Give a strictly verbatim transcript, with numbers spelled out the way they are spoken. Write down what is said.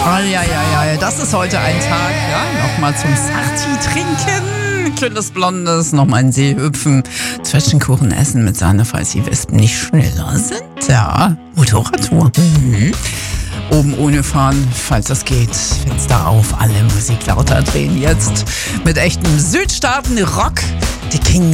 Ah, ja, ja, ja, das ist heute ein Tag, ja, nochmal zum Sarti trinken, kühles Blondes, nochmal in den See hüpfen, Zwetschgenkuchen essen mit Sahne, falls die Wespen nicht schneller sind, ja, Motorradtour, mhm. Oben ohne fahren, falls das geht, Fenster auf, alle Musik lauter drehen jetzt, mit echtem Südstaaten-Rock, die Kings